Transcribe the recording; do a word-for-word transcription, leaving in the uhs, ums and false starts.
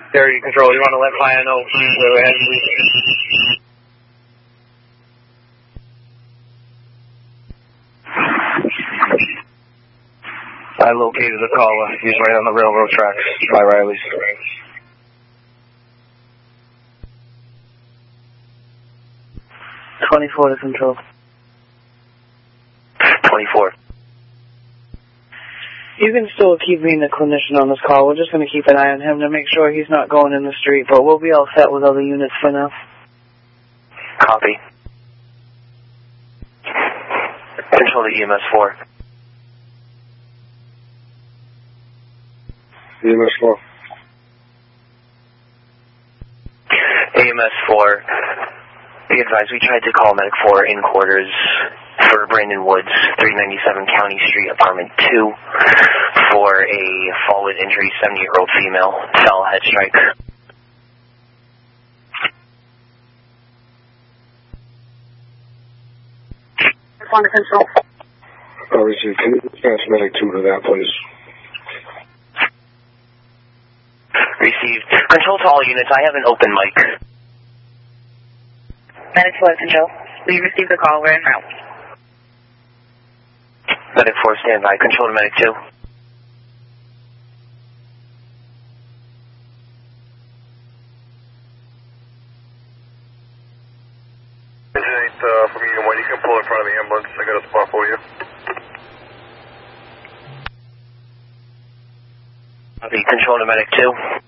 Area control, you want to let fire know where we're heading, please? I located the caller. He's right on the railroad tracks by Riley's. twenty-four to control. twenty-four. You can still keep being the clinician on this call. We're just going to keep an eye on him to make sure he's not going in the street, but we'll be all set with other units for now. Copy. Control to E M S four. E M S four. E M S four. Be advised, we tried to call Medic four in quarters for Brandon Woods, three ninety-seven County Street, apartment two, for a fall with injury, seventy-year-old female, fell head strike. On the control. I received. Can you pass Medic two to that, please? Received. Control to all units, I have an open mic. Medic four control. We received the call. We're en route. Medic four, stand by. Control to Medic two. Agent eight uh, from Union one, you can pull in front of the ambulance. I got a spot for you. Copy. Control to Medic two.